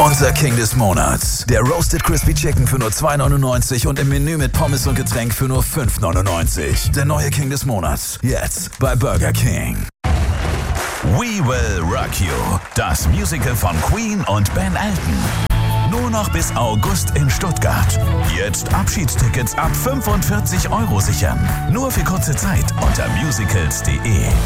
Unser King des Monats. Der Roasted Crispy Chicken für nur 2,99 und im Menü mit Pommes und Getränk für nur 5,99. Der neue King des Monats. Jetzt bei Burger King. We Will Rock You. Das Musical von Queen und Ben Elton. Nur noch bis August in Stuttgart. Jetzt Abschiedstickets ab 45 € sichern. Nur für kurze Zeit unter musicals.de.